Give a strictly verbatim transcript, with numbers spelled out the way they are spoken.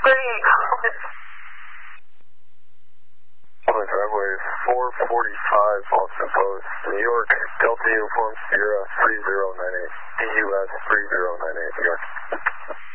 Great. Public runway four forty-five, Boston Post, New York, Delta Uniform Sierra three zero nine eight, D U S three zero nine eight, New York.